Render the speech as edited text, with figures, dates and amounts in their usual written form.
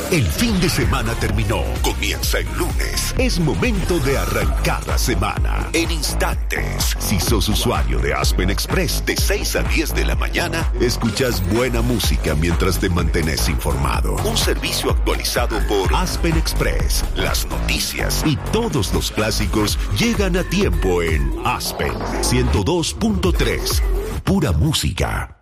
El fin de semana terminó, comienza el lunes. Es momento de arrancar la semana. En instantes, si sos usuario de Aspen Express de 6 a 10 de la mañana, escuchas buena música mientras te mantenés informado. Un servicio actualizado por Aspen Express. Las noticias y todos los clásicos llegan a tiempo en Aspen 102.3. Pura música.